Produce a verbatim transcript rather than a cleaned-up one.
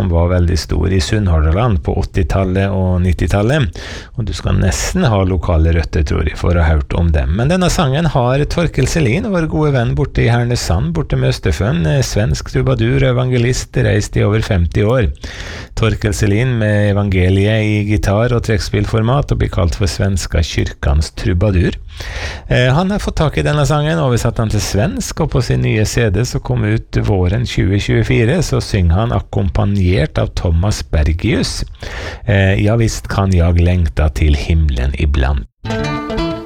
som var veldig stor i Sunnhordland på åttitallet og nittitallet, og du skal nesten ha lokale røtter, tror jeg, for å ha hørt om dem. Men denne sangen har Torkel Selin, vår gode venn borte i Hernesand, borte med Østersjøen, svensk trubadur og evangelist, reist i over femti år. Torkel Selin med evangeliet i gitar- og trekkspillformat og blir kalt for svenska kyrkans trubadur. Eh, han har fått tak i denne sangen, oversatt han til svensk, og på sin nye C D som kom ut våren tjue tjuefire, så synger han akkompagnert av Thomas Bergius. Eh, ja visst kan jeg lengta til himmelen ibland.